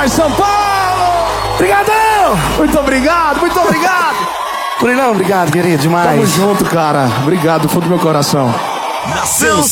nós, São Paulo! Obrigadão! Muito obrigado, muito obrigado! Curilão, obrigado, querido, demais. Tamo junto, cara. Obrigado do fundo do meu coração. Nação